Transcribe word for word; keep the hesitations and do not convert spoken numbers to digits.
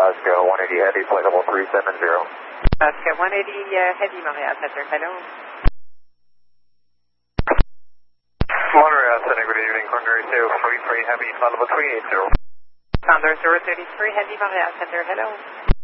Alaska one eighty Heavy, flight level three seven zero. Alaska one eighty uh, Heavy, Montreal Center, hello. Montreal Center, good evening, Condor zero three three Heavy, flight level three eight zero. Condor zero three three Heavy, Montreal Center, hello.